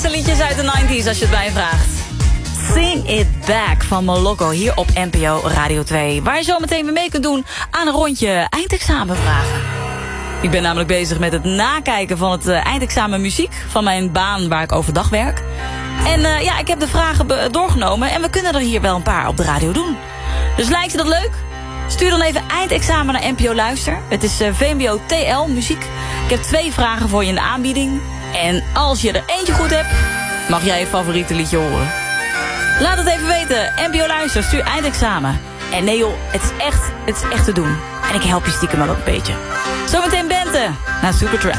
liedjes uit de 90s als je het mij vraagt. Sing It Back van Moloko hier op NPO Radio 2. Waar je zo meteen weer mee kunt doen aan een rondje eindexamenvragen. Ik ben namelijk bezig met het nakijken van het eindexamen muziek van mijn baan waar ik overdag werk. En ik heb de vragen doorgenomen en we kunnen er hier wel een paar op de radio doen. Dus lijkt je dat leuk? Stuur dan even eindexamen naar NPO Luister. Het is VMBO TL muziek. Ik heb 2 vragen voor je in de aanbieding. En als je er eentje goed hebt, mag jij je favoriete liedje horen. Laat het even weten. NPO Luister, stuur eindexamen. En nee joh, het is echt te doen. En ik help je stiekem wel een beetje. Zometeen Bente, naar Supertramp.